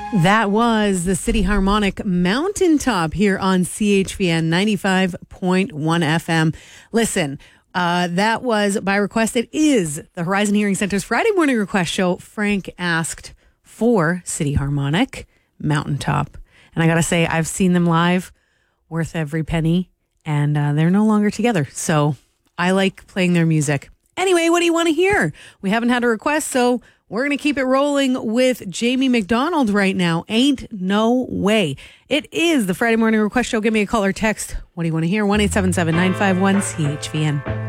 That was the City Harmonic Mountaintop here on CHVN 95.1 FM. Listen, that was by request. It is the Horizon Hearing Center's Friday morning request show. Frank asked for City Harmonic Mountaintop. And I got to say, I've seen them live, worth every penny, and they're no longer together. So I like playing their music. Anyway, what do you want to hear? We haven't had a request, so we're going to keep it rolling with Jamie McDonald right now. Ain't No Way. It is the Friday morning request show. Give me a call or text. What do you want to hear? 1-877-951-CHVN.